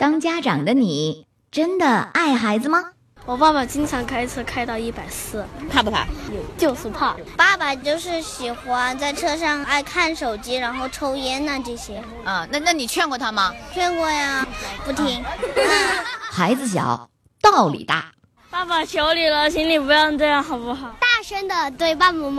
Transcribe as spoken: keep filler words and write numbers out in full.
当家长的你真的爱孩子吗？ 我爸爸经常开车开到一百四， 怕不怕？ 就是怕。 爸爸就是喜欢在车上爱看手机，然后抽烟呐、啊、这些。 啊，那那你劝过他吗？ 劝过呀，不听。啊、 孩子小，道理大。 爸爸求你了，请你不要这样好不好？ 大声的对爸爸妈妈